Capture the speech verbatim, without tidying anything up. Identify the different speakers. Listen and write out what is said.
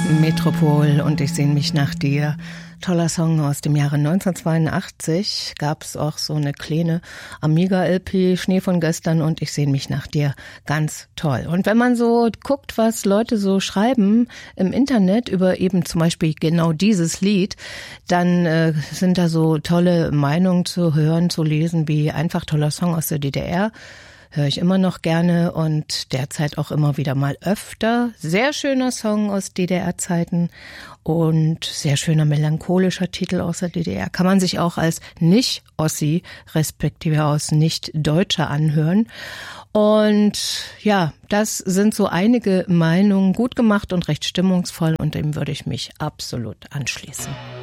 Speaker 1: Metropol und ich sehne mich nach dir. Toller Song aus dem Jahre neunzehnhundertzweiundachtzig. Gab's auch so eine kleine Amiga-L P, Schnee von gestern und ich sehne mich nach dir. Ganz toll. Und wenn man so guckt, was Leute so schreiben im Internet über eben zum Beispiel genau dieses Lied, dann äh, sind da so tolle Meinungen zu hören, zu lesen, wie einfach toller Song aus der D D R. Höre ich immer noch gerne und derzeit auch immer wieder mal öfter. Sehr schöner Song aus D D R-Zeiten und sehr schöner melancholischer Titel aus der D D R. Kann man sich auch als Nicht-Ossi, respektive aus Nicht-Deutscher anhören. Und ja, das sind so einige Meinungen, gut gemacht und recht stimmungsvoll und dem würde ich mich absolut anschließen.